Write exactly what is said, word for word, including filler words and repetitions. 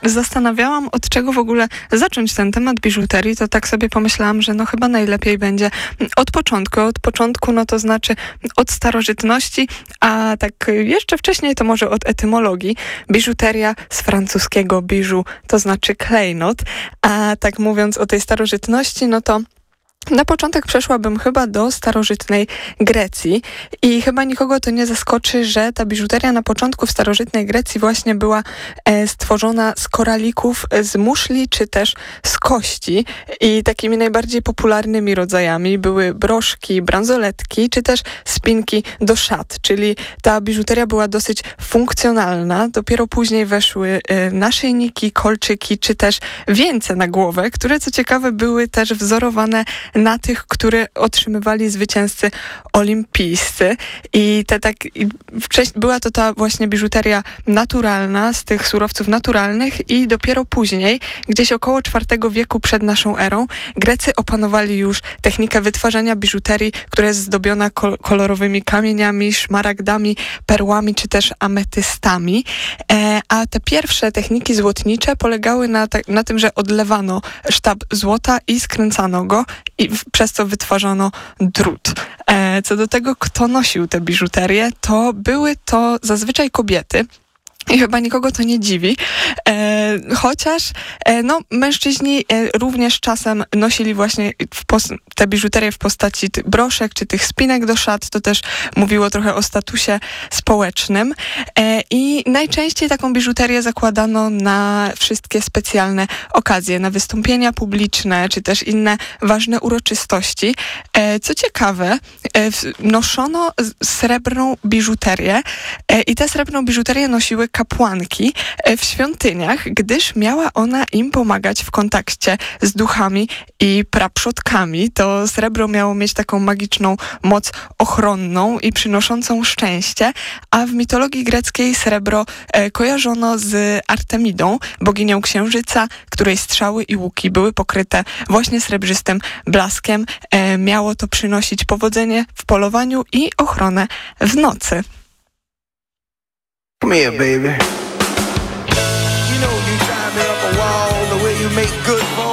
zastanawiałam, od czego w ogóle zacząć ten temat biżuterii, to tak sobie pomyślałam, że no chyba najlepiej będzie od początku. Od początku, no to znaczy od starożytności, a tak jeszcze wcześniej to może od etymologii. Biżuteria z francuskiego bijou, to znaczy klejnot, a tak mówiąc o tej starożytności, no to na początek przeszłabym chyba do starożytnej Grecji i chyba nikogo to nie zaskoczy, że ta biżuteria na początku w starożytnej Grecji właśnie była e, stworzona z koralików, z muszli czy też z kości i takimi najbardziej popularnymi rodzajami były broszki, bransoletki czy też spinki do szat, czyli ta biżuteria była dosyć funkcjonalna. Dopiero później weszły e, naszyjniki, kolczyki czy też wieńce na głowę, które co ciekawe były też wzorowane na tych, które otrzymywali zwycięzcy olimpijscy. I te tak, i wcześniej była to ta właśnie biżuteria naturalna, z tych surowców naturalnych i dopiero później, gdzieś około czwartego wieku przed naszą erą, Grecy opanowali już technikę wytwarzania biżuterii, która jest zdobiona kol- kolorowymi kamieniami, szmaragdami, perłami czy też ametystami. E, a te pierwsze techniki złotnicze polegały na, te, na tym, że odlewano sztab złota i skręcano go i w, przez co wytwarzano drut. E, co do tego, kto nosił te biżuterię, to były to zazwyczaj kobiety. I chyba nikogo to nie dziwi, e, chociaż e, no, mężczyźni e, również czasem nosili właśnie w pos- te biżuterie w postaci tych broszek czy tych spinek do szat. To też mówiło trochę o statusie społecznym. E, I najczęściej taką biżuterię zakładano na wszystkie specjalne okazje, na wystąpienia publiczne czy też inne ważne uroczystości. E, co ciekawe, e, w, noszono srebrną biżuterię e, i tę srebrną biżuterię nosiły kapłanki w świątyniach, gdyż miała ona im pomagać w kontakcie z duchami i praprzodkami. To srebro miało mieć taką magiczną moc ochronną i przynoszącą szczęście, a w mitologii greckiej srebro e, kojarzono z Artemidą, boginią księżyca, której strzały i łuki były pokryte właśnie srebrzystym blaskiem. E, miało to przynosić powodzenie w polowaniu i ochronę w nocy. Come here, baby. You know you drive me up a wall the way you make good boys.